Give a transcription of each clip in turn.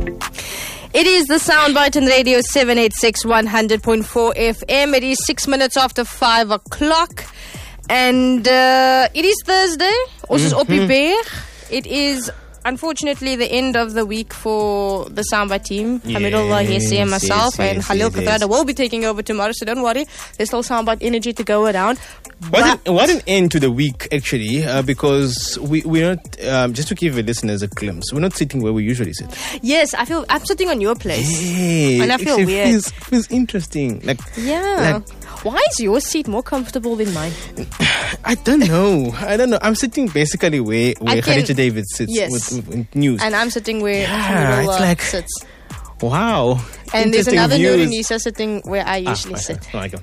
It is the Soundbite on Radio 786 100.4 FM. It is 6 minutes after 5 o'clock. And it is Thursday. Ons is op die berg. It is unfortunately the end of the week for the Samba team. Hamidullah, Hesse and myself, and Khalil Katrada will be taking over tomorrow, so don't worry. There's still Samba energy to go around. What an end to the week, actually, because we're not, just to give the listeners a glimpse, we're not sitting where we usually sit. Yes, I'm sitting on your place. Hey, and I feel weird. Feels interesting. Why is your seat more comfortable than mine? I don't know. I'm sitting basically where Khadija David sits with news. And I'm sitting where Hamidullah sits. Wow. And there's another Nurunisa sitting where I usually sit. Oh, I go.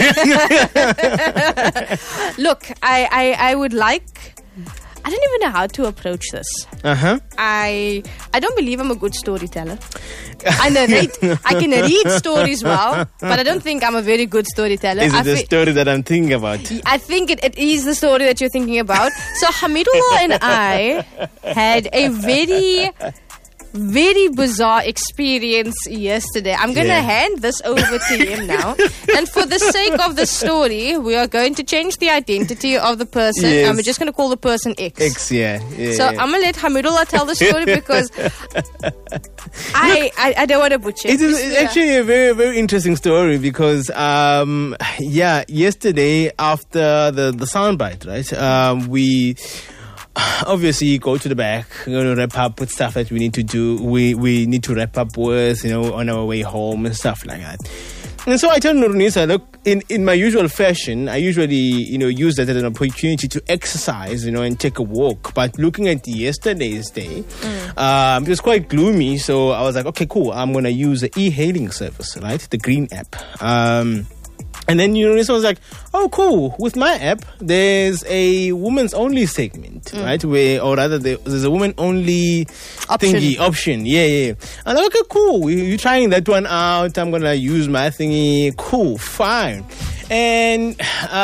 Look, I would like... I don't even know how to approach this. I don't believe I'm a good storyteller. I can read stories well, but I don't think I'm a very good storyteller. Is it the story that I'm thinking about? I think it is the story that you're thinking about. So Hamidullah and I had a very bizarre experience yesterday. I'm going to hand this over to him now. And for the sake of the story, we are going to change the identity of the person. And we're just going to call the person X. So I'm going to let Hamidullah tell the story because I don't want to butcher it. It's actually a very, very interesting story because, yesterday after the soundbite, right, we... obviously go to the back, wrap up with stuff that we need to do. We need to wrap up with, on our way home and stuff like that. And so I tell Nurunisa, look, in my usual fashion, I usually, use that as an opportunity to exercise, and take a walk. But looking at yesterday's day, it was quite gloomy. So I was like, okay, cool. I'm going to use the e-hailing service, right? The Green app. And then Nurunisa was like, oh, cool. With my app, there's a women's only segment, right? There's a women only option. Yeah. I'm like, okay, cool. You're trying that one out. I'm going to use my thingy. Cool, fine. And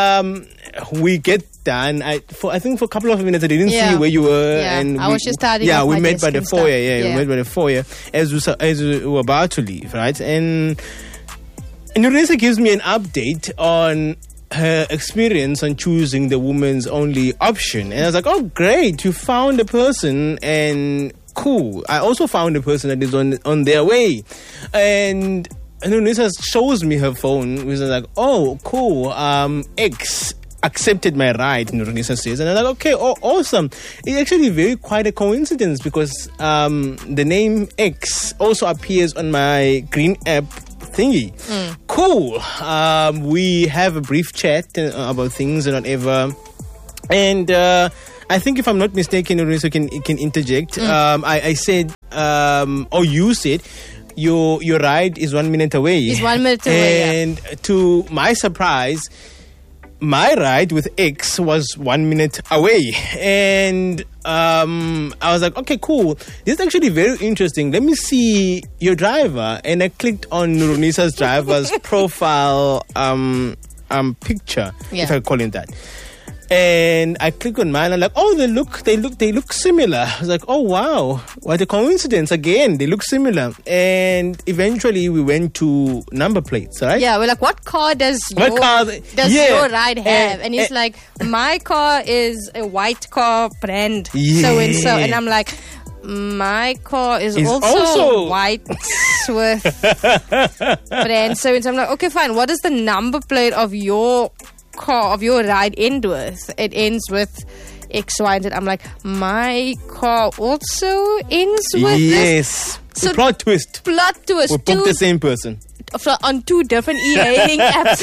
we get done. I think for a couple of minutes I didn't see where you were. Yeah. And I was just starting. Yeah, we met by the foyer. We met by the foyer as we were about to leave, right? And Nurunisa gives me an update on her experience on choosing the women's only option. And I was like, oh, great, you found a person, and cool. I also found a person that is on their way. And Nurunisa shows me her phone, which is like, oh, cool, X accepted my ride, Nurunisa says. And I'm like, okay, awesome. It's actually quite a coincidence because the name X also appears on my Green app thingy. Cool. We have a brief chat about things and whatever. And I think if I'm not mistaken, Nurunisa can interject. I said, or you said, your ride is 1 minute away. It's 1 minute away. And to my surprise, my ride with X was 1 minute away. And I was like, okay, cool. This is actually very interesting. Let me see your driver. And I clicked on Nurunisa's driver's profile picture, if I call it that. And I click on mine. I'm like, oh, they look similar. I was like, oh wow, what a coincidence! Again, they look similar. And eventually, we went to number plates, right? Yeah, we're like, what car does your ride have? And he's like, my car is a white car brand, so and so. And I'm like, my car is also white with brand, so and so. I'm like, okay, fine. What is the number plate of your car, of your ride end with? It ends with X, Y, and Z. I'm like, my car also ends with this. So plot twist. We booked the same person on two different e-hailing apps.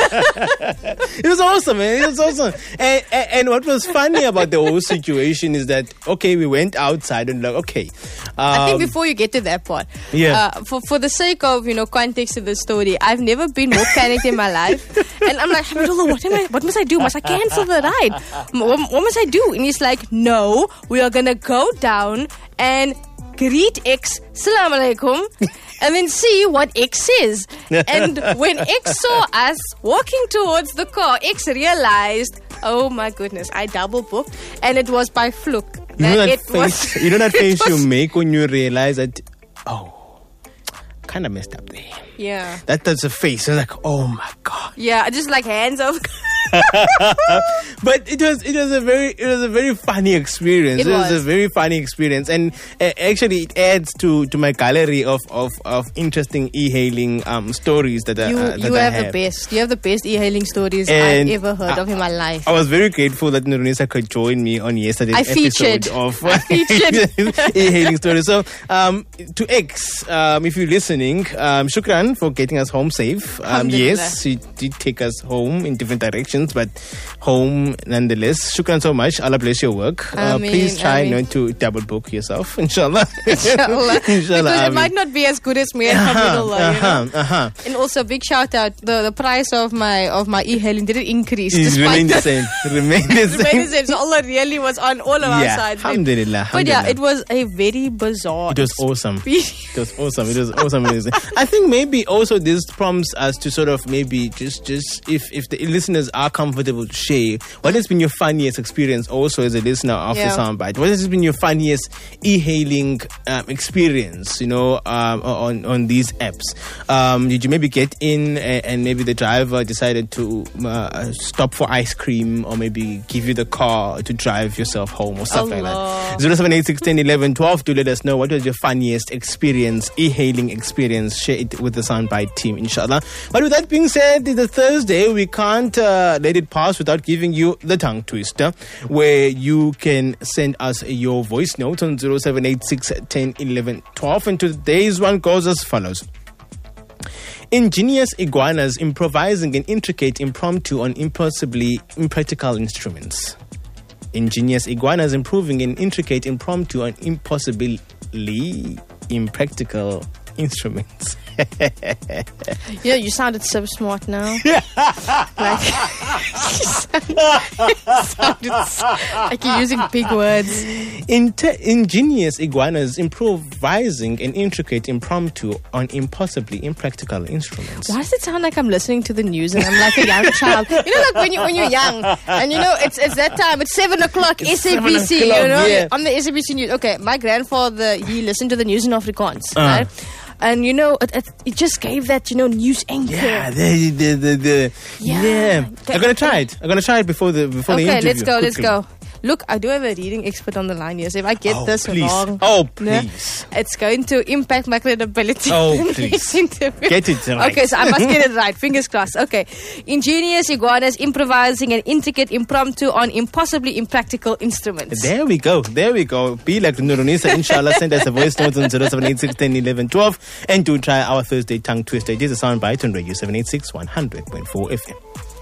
It was awesome, man. It was awesome. And what was funny about the whole situation is that, okay, we went outside and like, okay. I think before you get to that part, for the sake of, context of the story, I've never been more panicked in my life. And I'm like, Hamidullah, what must I do? Must I cancel the ride? What must I do? And he's like, no, we are going to go down and greet X, Salam Alaikum, and then see what X is. And when X saw us walking towards the car, X realized, oh my goodness, I double booked, and it was by fluke. You know that face you make when you realize that kind of messed up there. Yeah. That's a face. I'm like, oh my God. Yeah, just like hands over. But it was a very funny experience. It was a very funny experience, and actually it adds to my gallery of interesting e-hailing stories that you have the best. You have the best e-hailing stories I've ever heard of in my life. I was very grateful that Nurunisa could join me on yesterday's episode of e-hailing stories. So to X, if you're listening, shukran for getting us home safe. Yes, she did take us home in different directions, but home nonetheless. Shukran so much. Allah bless your work. Please try not to double book yourself, inshallah. Inshallah. Because it might not be as good as me and Hamidullah. And also big shout out, the price of my e-hailing didn't increase. It remained the same. Remained the same. So Allah really was on all of our sides. Alhamdulillah. But yeah, it was a very bizarre. It was awesome. It was awesome. It was awesome. I think maybe also this prompts us to sort of maybe just if the listeners are comfortable to share, what has been your funniest experience also as a listener of the Soundbite? What has been your funniest e-hailing experience, on these apps? Did you maybe get in and maybe the driver decided to stop for ice cream, or maybe give you the car to drive yourself home or stuff like that? 0786 10 11 12 to let us know what was your funniest experience, e-hailing experience. Share it with the Soundbite team, inshallah. But with that being said, it's a Thursday. We can't let it pass without giving you the tongue twister, where you can send us your voice note on 0786 10 11 12. And today's one goes as follows. Ingenious iguanas improvising an intricate impromptu on impossibly impractical instruments. Ingenious iguanas improving an intricate impromptu on impossibly impractical instruments. You sounded so smart now. Like you're using big words. Ingenious iguanas improvising an intricate impromptu on impossibly impractical instruments. Why does it sound like I'm listening to the news and I'm like a young child? Like when you're young and it's that time. It's 7 o'clock. SABC. On the SABC news. Okay, my grandfather, he listened to the news in Afrikaans, right? And it just gave that news anchor. Yeah, I'm gonna try it. before the interview. Okay, let's go. Look, I do have a reading expert on the line here, so if I get wrong... Oh, please. It's going to impact my credibility. Oh, please. Get it right. Okay, so I must get it right. Fingers crossed. Okay. Ingenious iguanas improvising an intricate impromptu on impossibly impractical instruments. There we go. Be like Nurunisa, inshallah. Send us a voice note on 0786 10 11 12. And do try our Thursday tongue twister. It is a Soundbite on Radio 786 100.4 FM.